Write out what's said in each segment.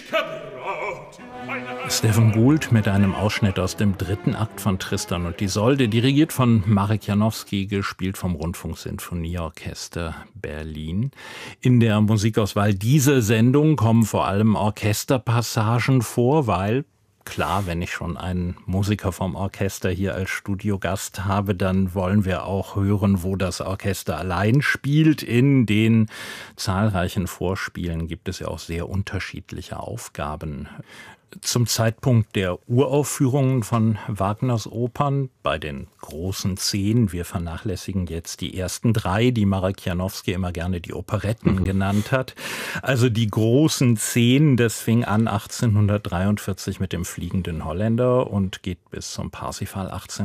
Stephen Gould mit einem Ausschnitt aus dem 3. Akt von Tristan und Isolde, dirigiert von Marek Janowski, gespielt vom Rundfunksinfonieorchester Berlin. In der Musikauswahl dieser Sendung kommen vor allem Orchesterpassagen vor, weil klar, wenn ich schon einen Musiker vom Orchester hier als Studiogast habe, dann wollen wir auch hören, wo das Orchester allein spielt. In den zahlreichen Vorspielen gibt es ja auch sehr unterschiedliche Aufgaben. Zum Zeitpunkt der Uraufführungen von Wagners Opern, bei den großen 10, wir vernachlässigen jetzt die ersten 3, die Marek Janowski immer gerne die Operetten genannt hat. Also die großen 10, das fing an 1843 mit dem Fliegenden Holländer und geht bis zum Parsifal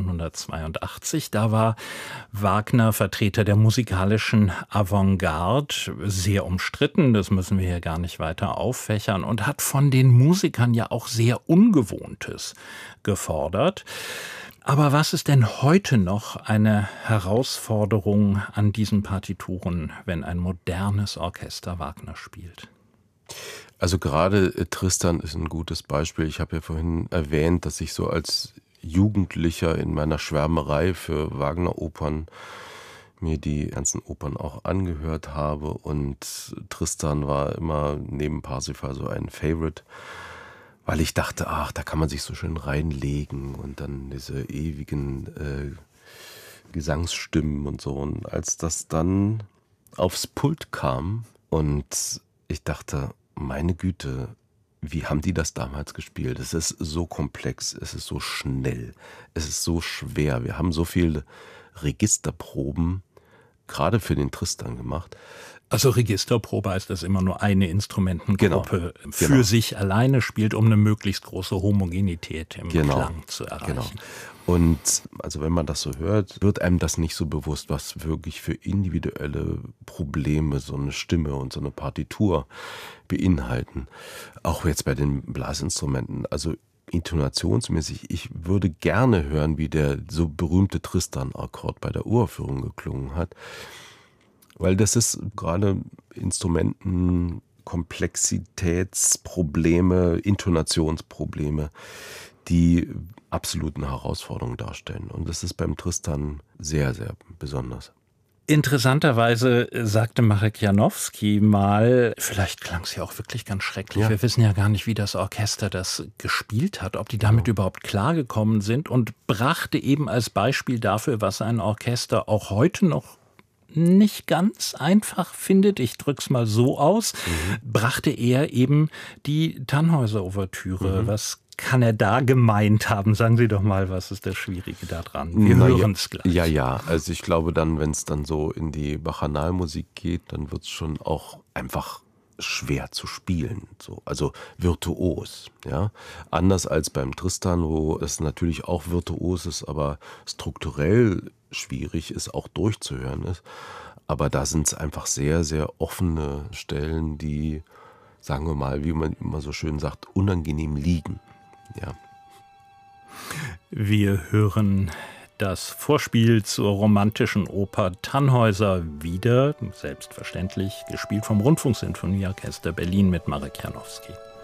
1882. Da war Wagner Vertreter der musikalischen Avantgarde, sehr umstritten, das müssen wir hier gar nicht weiter auffächern, und hat von den Musikern ja auch sehr Ungewohntes gefordert. Aber was ist denn heute noch eine Herausforderung an diesen Partituren, wenn ein modernes Orchester Wagner spielt? Also gerade Tristan ist ein gutes Beispiel. Ich habe ja vorhin erwähnt, dass ich so als Jugendlicher in meiner Schwärmerei für Wagner-Opern mir die ganzen Opern auch angehört habe. Und Tristan war immer neben Parsifal so ein Favorite, weil ich dachte, ach, da kann man sich so schön reinlegen und dann diese ewigen Gesangsstimmen und so. Und als das dann aufs Pult kam und ich dachte, meine Güte, wie haben die das damals gespielt? Es ist so komplex, es ist so schnell, es ist so schwer. Wir haben so viele Registerproben gerade für den Tristan gemacht. Also Registerprobe heißt, dass immer nur eine Instrumentengruppe für genau. sich alleine spielt, um eine möglichst große Homogenität im Klang zu erreichen. Genau. Und also wenn man das so hört, wird einem das nicht so bewusst, was wirklich für individuelle Probleme so eine Stimme und so eine Partitur beinhalten. Auch jetzt bei den Blasinstrumenten, also intonationsmäßig, ich würde gerne hören, wie der so berühmte Tristan-Akkord bei der Uraufführung geklungen hat. Weil das ist gerade Instrumenten, Komplexitätsprobleme, Intonationsprobleme, die absolut eine Herausforderung darstellen. Und das ist beim Tristan sehr, sehr besonders. Interessanterweise sagte Marek Janowski mal, vielleicht klang es ja auch wirklich ganz schrecklich, wir wissen ja gar nicht, wie das Orchester das gespielt hat, ob die damit überhaupt klargekommen sind, und brachte eben als Beispiel dafür, was ein Orchester auch heute noch nicht ganz einfach findet, ich drück's mal so aus, brachte er eben die Tannhäuser-Ouvertüre. Was kann er da gemeint haben? Sagen Sie doch mal, was ist das Schwierige daran? Wir hören es gleich. Ja, also ich glaube dann, wenn es dann so in die Bacchanalmusik geht, dann wird es schon auch einfach schwer zu spielen, so, also virtuos, ja. Anders als beim Tristan, wo es natürlich auch virtuos ist, aber strukturell schwierig ist, auch durchzuhören ist. Aber da sind es einfach sehr, sehr offene Stellen, die, sagen wir mal, wie man immer so schön sagt, unangenehm liegen, ja. Wir hören das Vorspiel zur romantischen Oper Tannhäuser wieder, selbstverständlich gespielt vom Rundfunksinfonieorchester Berlin mit Marek Janowski.